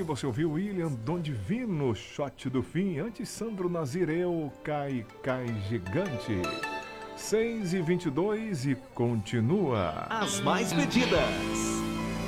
você ouviu William Dom Divino, Shot do Fim. Antes, Sandro Nazireu, Cai Cai Gigante. 6h22 e continua. As mais pedidas.